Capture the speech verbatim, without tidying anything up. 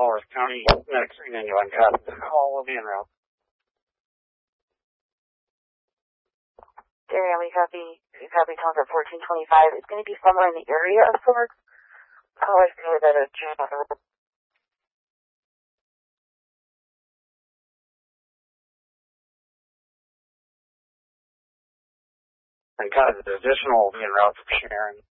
Walworth County, next three ninety-one, copy. The call will be en route. Gary, we copy, we copy Tones at fourteen twenty-five. It's going to be somewhere in the area of Swords. How I feel that a jam on the road. And copy, the additional will be en route for Sharon.